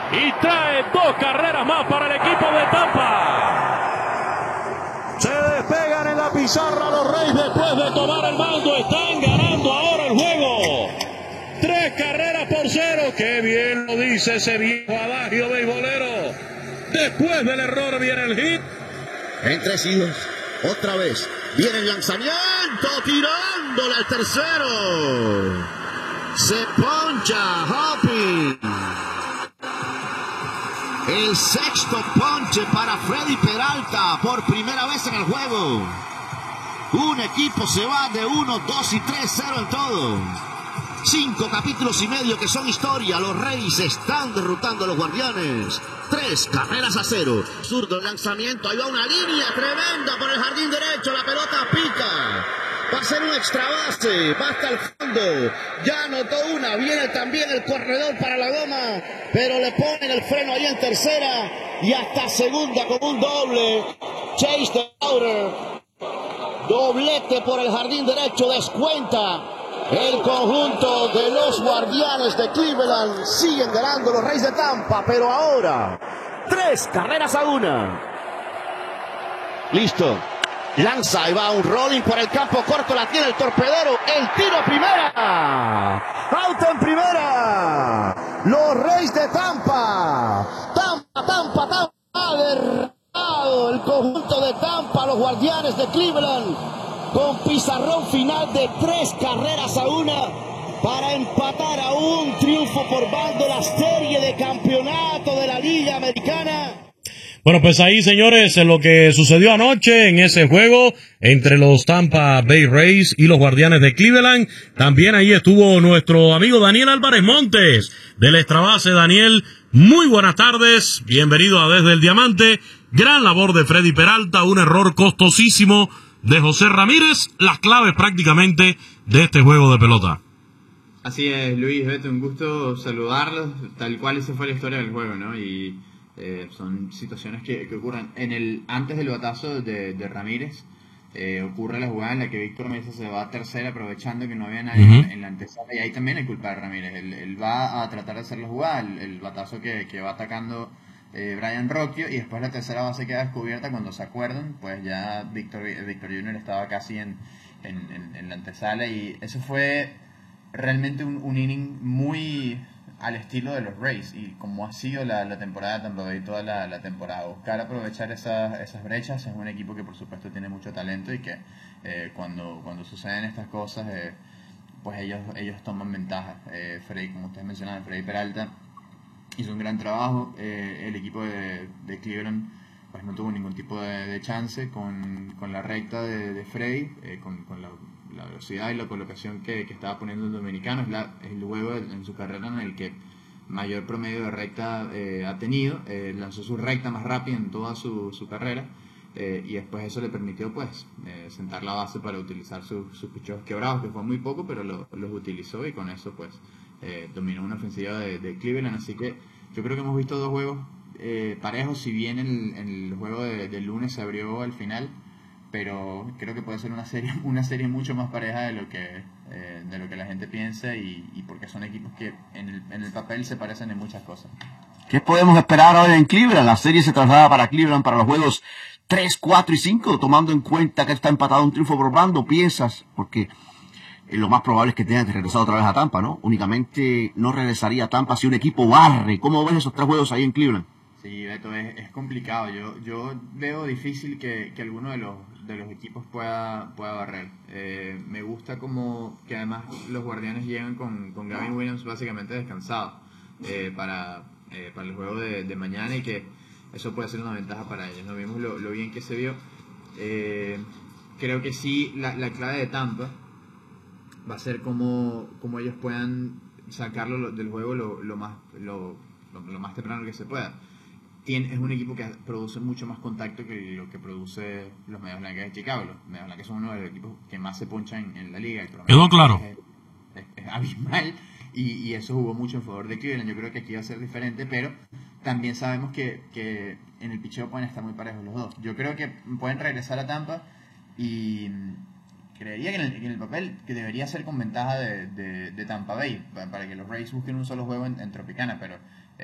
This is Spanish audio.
y trae 2 carreras más para el equipo de Tampa. Se despegan en la pizarra los Reyes después de tomar el mando. Están ganando ahora el juego. 3-0. Qué bien lo dice ese viejo adagio beisbolero. Después del error viene el hit. En 3 hijos, otra vez, viene el lanzamiento, tirándole al tercero. Se poncha Hoppy. El sexto ponche para Freddy Peralta por primera vez en el juego. Un equipo se va de 1, 2 y 3-0 en todo. 5 capítulos y medio que son historia. Los Reyes están derrotando a los Guardianes. 3-0. Zurdo lanzamiento. Ahí va una línea tremenda por el jardín derecho. La pelota pica. Va a ser un extra base. Va hasta el fondo. Ya anotó una. Viene también el corredor para la goma. Pero le ponen el freno ahí en tercera. Y hasta segunda con un doble. Chase the outer. Doblete por el jardín derecho. Descuenta. El conjunto de los Guardianes de Cleveland. Siguen ganando los Reyes de Tampa, pero ahora 3-1. Listo. Lanza y va un rolling por el campo corto. La tiene el torpedero. El tiro primera. Out en primera. Los Reyes de Tampa. Tampa. Ha derrotado el conjunto de Tampa, los Guardianes de Cleveland, con pizarrón final de 3-1 para empatar a un triunfo por bando la serie de campeonato de la Liga Americana. Bueno, pues ahí, señores, lo que sucedió anoche en ese juego entre los Tampa Bay Rays y los Guardianes de Cleveland. También ahí estuvo nuestro amigo Daniel Álvarez Montes, del Extra Base. Daniel, muy buenas tardes, bienvenido a Desde el Diamante. Gran labor de Freddy Peralta, un error costosísimo de José Ramírez, las claves prácticamente de este juego de pelota. Así es, Luis, Beto, un gusto saludarlos, tal cual esa fue la historia del juego, ¿no? Y son situaciones que ocurren. Antes del batazo de Ramírez, ocurre la jugada en la que Víctor Mesa se va a tercera aprovechando que no había nadie en la antesala, y ahí también hay culpa de Ramírez. Él va a tratar de hacer la jugada, el batazo que va atacando Brian Rocchio, y después la tercera base queda descubierta. Cuando se acuerdan, pues ya Víctor Jr. estaba casi en la antesala, y eso fue realmente un inning muy al estilo de los Rays, y como ha sido la temporada de Tampa Bay toda la temporada, buscar aprovechar esas brechas. Es un equipo que por supuesto tiene mucho talento, y que cuando suceden estas cosas, pues ellos toman ventaja. Freddy, como ustedes mencionaban, Freddy Peralta hizo un gran trabajo. El equipo de Cleveland pues no tuvo ningún tipo de chance con la recta de Freddy, con la velocidad y la colocación que estaba poniendo el dominicano. Es el juego en su carrera en el que mayor promedio de recta ha tenido. Lanzó su recta más rápida en toda su carrera, y después eso le permitió pues sentar la base para utilizar sus picheos quebrados, que fue muy poco, pero los utilizó, y con eso pues dominó una ofensiva de Cleveland. Así que yo creo que hemos visto dos juegos parejos, si bien el juego del lunes se abrió al final, pero creo que puede ser una serie mucho más pareja de lo que la gente piensa, y porque son equipos que en el papel se parecen en muchas cosas. ¿Qué podemos esperar ahora en Cleveland? La serie se traslada para Cleveland para los juegos 3, 4 y 5, tomando en cuenta que está empatado un triunfo por bando. ¿Piensas? Porque lo más probable es que tenga que regresar otra vez a Tampa, ¿no? Únicamente no regresaría a Tampa si un equipo barre. ¿Cómo ves esos 3 juegos ahí en Cleveland? Sí, Beto, es complicado. Yo veo difícil que alguno de los equipos pueda barrer. Me gusta que además los Guardianes llegan con Gavin Williams básicamente descansado para el juego de mañana, y que eso puede ser una ventaja para ellos. No vimos lo bien que se vio. Creo que sí, la clave de Tampa va a ser cómo ellos puedan sacarlo del juego lo más temprano que se pueda. Es un equipo que produce mucho más contacto que lo que produce los Medias Blancas de Chicago. Los Medias Blancas son uno de los equipos que más se ponchan en la liga. Quedó claro. Es abismal, y eso jugó mucho en favor de Cleveland. Yo creo que aquí va a ser diferente, pero también sabemos que en el picheo pueden estar muy parejos los dos. Yo creo que pueden regresar a Tampa, y creería que en el papel que debería ser con ventaja de Tampa Bay, para que los Rays busquen un solo juego en Tropicana, pero